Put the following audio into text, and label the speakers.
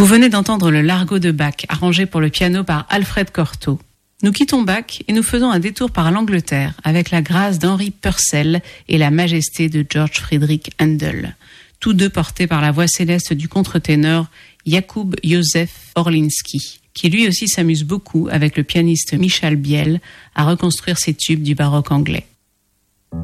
Speaker 1: Vous venez d'entendre le Largo de Bach, arrangé pour le piano par Alfred Cortot. Nous quittons Bach et nous faisons un détour par l'Angleterre avec la grâce d'Henri Purcell et la majesté de George Friedrich Handel, tous deux portés par la voix céleste du contre-ténor Jakub Józef Orliński, qui lui aussi s'amuse beaucoup avec le pianiste Michal Biel à reconstruire ses tubes du baroque anglais.